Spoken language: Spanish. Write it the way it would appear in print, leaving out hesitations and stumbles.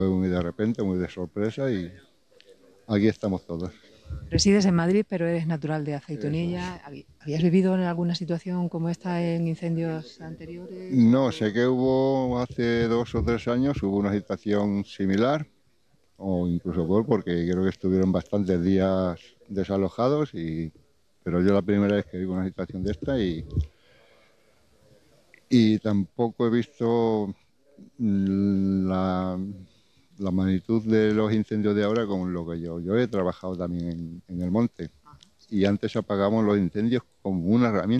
Fue muy de repente, muy de sorpresa y aquí estamos todos. Resides en Madrid, pero eres natural de Eso es. Azeitunilla. ¿Habías vivido en alguna situación como esta en incendios anteriores? No, sé que hubo hace 2 o 3 años, hubo una situación similar, o incluso peor, porque creo que estuvieron bastantes días desalojados, pero yo la primera vez que vivo una situación de esta y tampoco he visto la, la magnitud de los incendios de ahora como lo que yo he trabajado también en el monte y antes apagamos los incendios como una herramienta.